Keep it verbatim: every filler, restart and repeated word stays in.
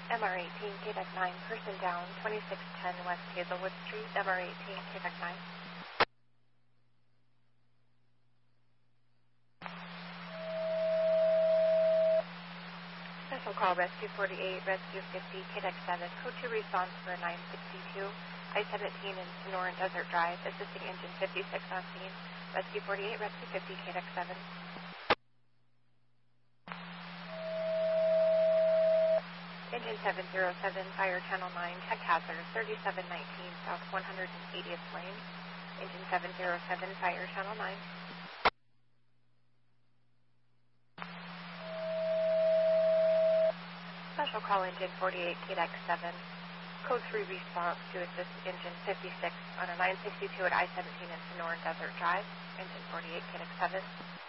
M R eighteen, K D E C nine, person down, twenty-six ten West Hazelwood Street, M R eighteen, K D E C nine. Special call, Rescue forty-eight, Rescue fifty, K D E C seven, code two response for nine sixty-two, I seventeen in Sonoran Desert Drive, assisting engine fifty-six on scene, Rescue forty-eight, Rescue fifty, K D E C seven. Engine seven zero seven, Fire Channel nine, check hazard, thirty-seven nineteen South one hundred eightieth Lane. Engine seven zero seven, Fire Channel nine. Special call, Engine forty-eight, K D E C seven, code three response to assist engine fifty-six on a nine sixty-two at I seventeen in Sonoran Desert Drive, engine forty-eight, K D E C seven.